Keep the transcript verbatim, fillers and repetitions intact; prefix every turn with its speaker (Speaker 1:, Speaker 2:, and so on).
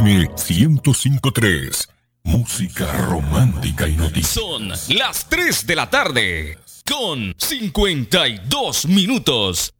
Speaker 1: M ciento cinco punto tres. Música romántica y noticias.
Speaker 2: Son las tres de la tarde con cincuenta y dos minutos.